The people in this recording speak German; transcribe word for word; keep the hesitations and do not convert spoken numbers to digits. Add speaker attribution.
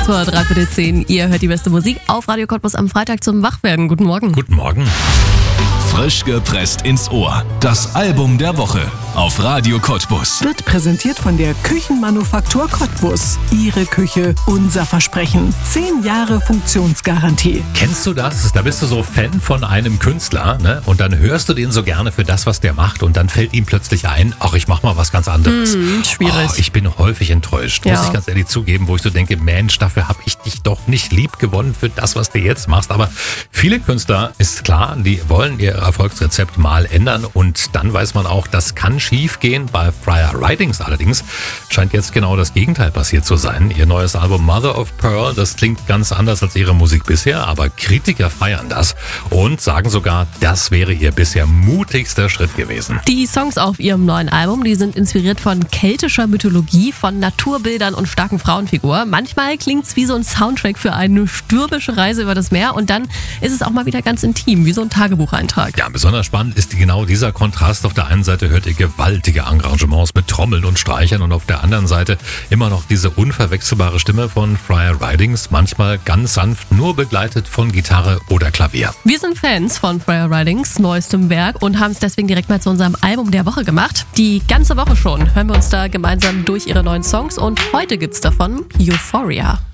Speaker 1: Kurz vor dreiviertel zehn. Ihr hört die beste Musik auf Radio Cottbus am Freitag zum Wachwerden. Guten Morgen.
Speaker 2: Guten Morgen.
Speaker 3: Frisch gepresst ins Ohr. Das Album der Woche auf Radio Cottbus.
Speaker 4: Wird präsentiert von der Küchenmanufaktur Cottbus. Ihre Küche, unser Versprechen. Zehn Jahre Funktionsgarantie.
Speaker 2: Kennst du das? Da bist du so Fan von einem Künstler, ne? Und dann hörst du den so gerne für das, was der macht, und dann fällt ihm plötzlich ein, ach, ich mach mal was ganz anderes.
Speaker 1: Hm, schwierig.
Speaker 2: Oh, ich bin häufig enttäuscht,
Speaker 1: Ja.
Speaker 2: muss ich ganz ehrlich zugeben, wo ich so denke, Mensch, dafür habe ich dich doch nicht lieb gewonnen für das, was du jetzt machst. Aber viele Künstler, ist klar, die wollen ihr Erfolgsrezept mal ändern, und dann weiß man auch, das kann schief gehen. Bei Friar Ridings allerdings scheint jetzt genau das Gegenteil passiert zu sein. Ihr neues Album Mother of Pearl, das klingt ganz anders als ihre Musik bisher, aber Kritiker feiern das und sagen sogar, das wäre ihr bisher mutigster Schritt gewesen.
Speaker 1: Die Songs auf ihrem neuen Album, die sind inspiriert von keltischer Mythologie, von Naturbildern und starken Frauenfiguren. Manchmal klingt's wie so ein Soundtrack für eine stürmische Reise über das Meer, und dann ist es auch mal wieder ganz intim, wie so ein Tagebucheintrag.
Speaker 2: Ja, besonders spannend ist genau dieser Kontrast. Auf der einen Seite hört ihr gewaltige Arrangements mit Trommeln und Streichern, und auf der anderen Seite immer noch diese unverwechselbare Stimme von Friar Ridings, manchmal ganz sanft, nur begleitet von Gitarre oder Klavier.
Speaker 1: Wir sind Fans von Friar Ridings neuestem Werk und haben es deswegen direkt mal zu unserem Album der Woche gemacht. Die ganze Woche schon hören wir uns da gemeinsam durch ihre neuen Songs, und heute gibt's davon Euphoria.